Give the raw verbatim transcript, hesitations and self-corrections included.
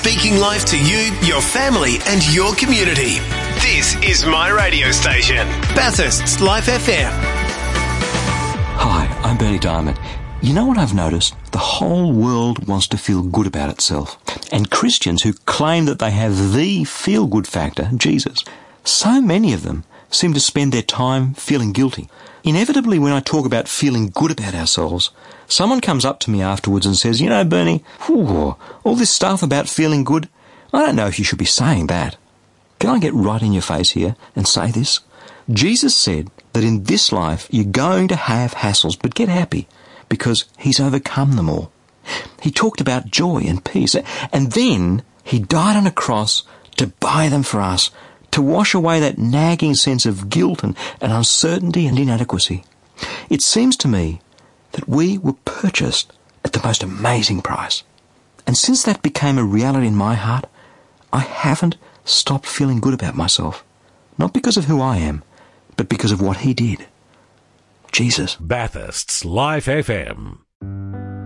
speaking life to you, your family and your community. This is my radio station, Bathurst's Life F M. Hi, I'm Bernie Diamond. You know what I've noticed? The whole world wants to feel good about itself. And Christians who claim that they have the feel-good factor, Jesus, so many of them seem to spend their time feeling guilty. Inevitably, when I talk about feeling good about ourselves, someone comes up to me afterwards and says, you know, Bernie, whew, all this stuff about feeling good, I don't know if you should be saying that. Can I get right in your face here and say this? Jesus said that in this life you're going to have hassles, but get happy because he's overcome them all. He talked about joy and peace, and then he died on a cross to buy them for us, to wash away that nagging sense of guilt and, and uncertainty and inadequacy. It seems to me that we were purchased at the most amazing price. And since that became a reality in my heart, I haven't stopped feeling good about myself. Not because of who I am, but because of what he did. Jesus. Bathurst's Life F M.